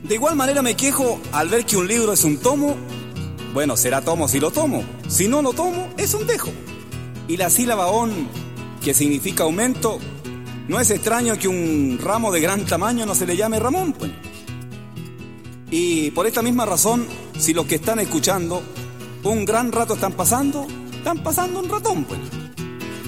De igual manera me quejo al ver que un libro es un tomo. Bueno, será tomo si lo tomo. Si no lo tomo, es un dejo. Y la sílaba on, que significa aumento, no es extraño que un ramo de gran tamaño no se le llame Ramón, pues. Y por esta misma razón, si los que están escuchando un gran rato están pasando un ratón, pues.